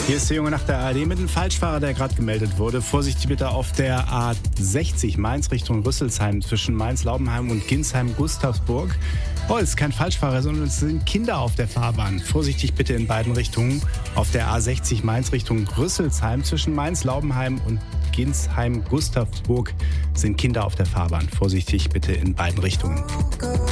Hier ist der Junge nach der ARD mit dem Falschfahrer, der gerade gemeldet wurde. Vorsichtig bitte auf der A60 Mainz Richtung Rüsselsheim zwischen Mainz-Laubenheim und Ginsheim-Gustavsburg. Oh, es ist kein Falschfahrer, sondern es sind Kinder auf der Fahrbahn. Vorsichtig bitte in beiden Richtungen. Auf der A60 Mainz Richtung Rüsselsheim zwischen Mainz-Laubenheim und Ginsheim-Gustavsburg sind Kinder auf der Fahrbahn. Vorsichtig bitte in beiden Richtungen.